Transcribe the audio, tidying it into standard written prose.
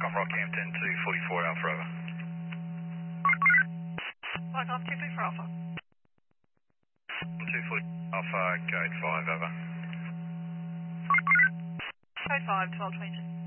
Come Rockhampton 244 Alpha over. Welcome 234 Alpha. 240 Alpha, code 5 over. Code 5, 1222.